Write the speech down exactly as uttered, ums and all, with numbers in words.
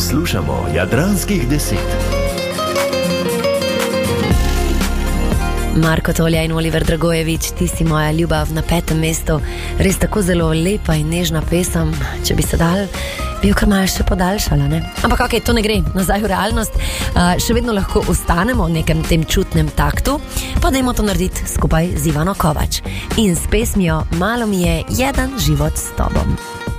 Poslušamo Jadranskih deset. Marko Tolja in Oliver Dragojevič, Ti si moja ljubav na petem mestu. Res tako zelo lepa in nežna pesem. Če bi se dal, bi jo kar malo še podaljšala, ne? Ampak ok, to ne gre nazaj v realnost. Uh, še vedno lahko ostanemo v nekem tem čutnem taktu, pa dajmo to narediti skupaj z Ivano Kovač. In s pesmijo Malo mi je jedan život s tobom.